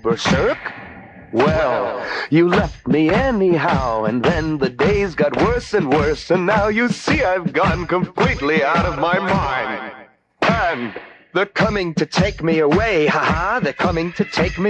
berserk? Well, you left me anyhow, and then the days got worse and worse, and now you see I've gone completely out of my mind. And they're coming to take me away, ha-ha, they're coming to take me